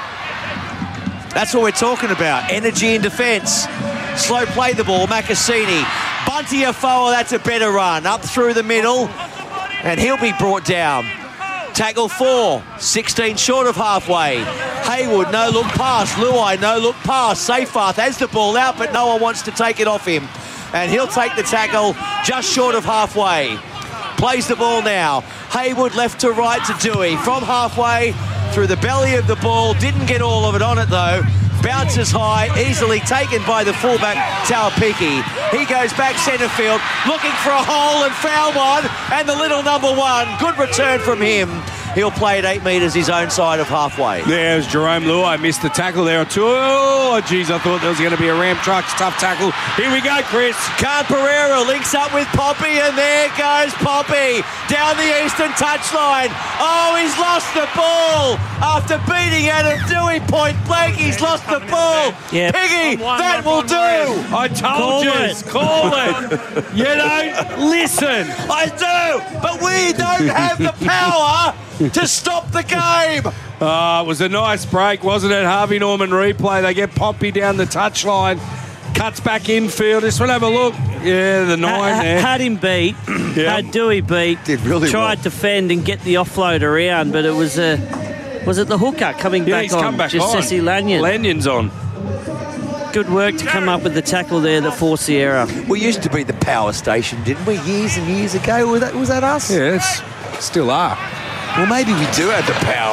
That's what we're talking about. Energy in defence. Slow play the ball. Makasini. Bunty Afoa, that's a better run. Up through the middle. And he'll be brought down. Tackle four. sixteen short of halfway. Haywood, no look pass. Luai, no look pass. Seyfarth has the ball out, but no one wants to take it off him. And he'll take the tackle just short of halfway. Plays the ball now. Haywood left to right to Dewey. From halfway through the belly of the ball. Didn't get all of it on it though. Bounces high, easily taken by the fullback, Tauapiki. He goes back centre field, looking for a hole and found one. And the little number one, good return from him. He'll play at eight metres his own side of halfway. There was Jerome Luai, missed the tackle there. Oh, geez, I thought there was going to be a ram trucks. Tough tackle. Here we go, Chris. Khan Pereira links up with Poppy, and there goes Poppy down the eastern touchline. Oh, he's lost the ball after beating Adam Dewey point blank. He's lost the ball. Yep. Piggy, that will do. I told Call you. it. Call it. You don't listen. I do, but we don't have the power to stop the game. Oh, it was a nice break, wasn't it? Harvey Norman replay. They get Poppy down the touchline. Cuts back infield. Just want to have a look. Yeah, the nine ha- there. Had him beat. Yep. Had Dewey beat. Did really Tried well. to fend and get the offload around, but it was a... Was it the hooker coming Yeah, back he's on? come back Just on. Ceci Lanyon. Lanyon's on. Good work to come up with the tackle there that forced the error. We used to be the power station, didn't we? Years and years ago. Was that, was that us? Yes, still are. Well, maybe we do have the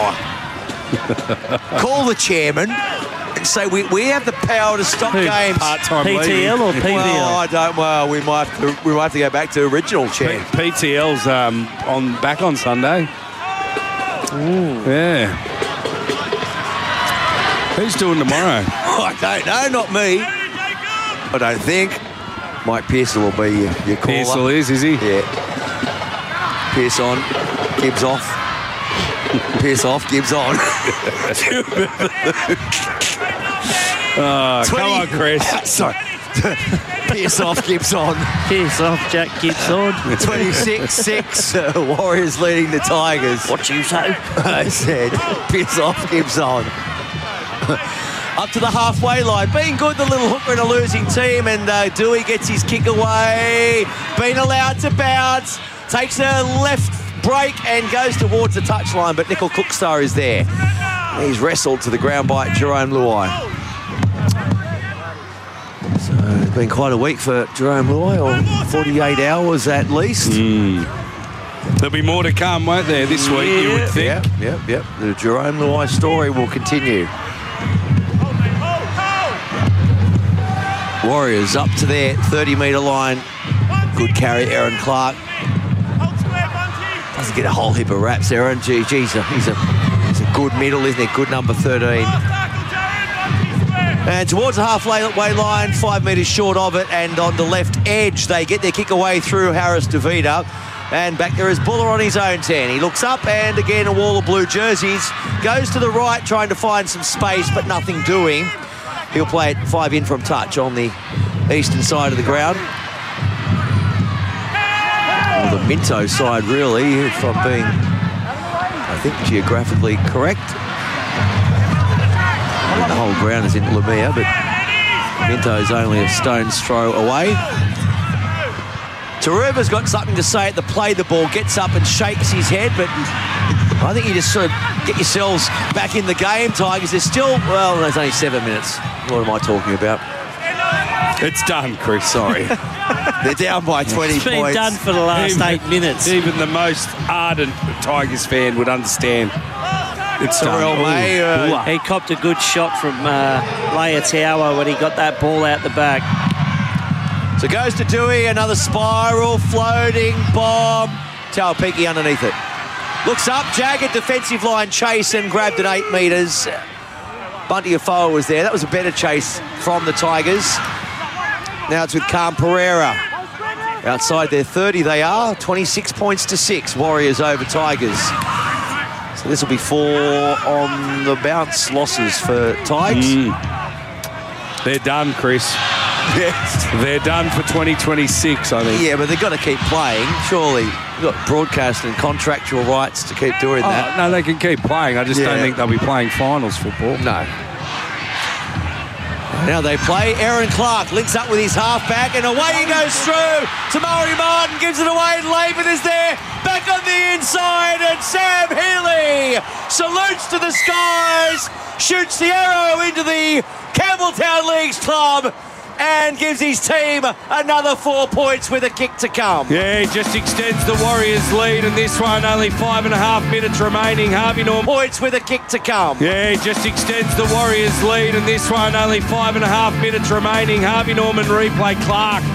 power. Call the chairman and say we, we have the power to stop Who, games. part-time P T L lady? or P V L? Well, I don't. Well, we might have to, we might have to go back to original chair. P T L's um, on back on Sunday. Yeah. Who's doing tomorrow? I don't know, not me. I don't think. Mike Pearson will be your, your caller. Pearsall is, is he? Yeah. Pierce on, Gibbs off. Pierce off, Gibbs on. Oh, come twenty on, Chris. Sorry. Pierce off, Gibbs on. Piss off, Jack Gibbs on. twenty-six six, uh, Warriors leading the Tigers. What you say? I said, Pierce off, Gibbs on. Up to the halfway line. Being good, the little hooker in a losing team, and uh, Dewey gets his kick away. Being allowed to bounce. Takes a left break and goes towards the touchline, but Nickel Cookstar is there. He's wrestled to the ground by Jerome Luai. So it's been quite a week for Jerome Luai, or forty-eight hours at least. Mm. There'll be more to come, won't there, this week, yeah, you would think? Yep, yep, yep. The Jerome Luai story will continue. Warriors up to their thirty metre line. Good carry, Aaron Clark. Doesn't get a whole heap of raps, Aaron. Gee, geez, he's a, he's a, he's a good middle, isn't he? Good number thirteen. And towards the halfway line, five metres short of it, and on the left edge, they get their kick away through Harris DeVita. And back there is Buller on his own ten. He looks up, and again, a wall of blue jerseys. Goes to the right, trying to find some space, but nothing doing. He'll play it five in from touch on the eastern side of the ground. Well, the Minto side, really, if I'm being, I think, geographically correct. I mean, the whole ground is in Lamia, but Minto's only a stone's throw away. Taruva's got something to say at the play. The ball gets up and shakes his head, but I think you just sort of get yourselves back in the game, Tigers. There's still, well, there's only seven minutes. What am I talking about? It's done, Chris. Sorry. They're down by twenty It's been points. done for the last Even- eight minutes. Even the most ardent Tigers fan would understand. It's Terrell done. May, Ooh. uh, He copped a good shot from uh, Leia Tower when he got that ball out the back. So goes to Dewey, another spiral, floating bomb. Tauapiki underneath it. Looks up, jagged defensive line chase and grabbed at eight metres. Bunty Afoa was there. That was a better chase from the Tigers. Now it's with Calm Pereira. Outside their thirty they are. twenty-six points to six. Warriors over Tigers. So this will be four on the bounce losses for Tigers. Mm. They're done, Chris. Yes. They're done for twenty twenty-six, I think. Yeah, but they've got to keep playing, surely. They've got broadcast and contractual rights to keep doing Oh, that. no, they can keep playing. I just Yeah. don't think they'll be playing finals football. No. Now they play. Aaron Clark links up with his halfback and away he goes through. Tamari Martin gives it away and Laban is there. Back on the inside and Sam Healy salutes to the skies, shoots the arrow into the Campbelltown Leagues club and gives his team another four points with a kick to come. Yeah, he just extends the Warriors' lead, and this one only five and a half minutes remaining. Harvey Norman points with a kick to come. Yeah, he just extends the Warriors' lead, and this one only five and a half minutes remaining. Harvey Norman replay. Clark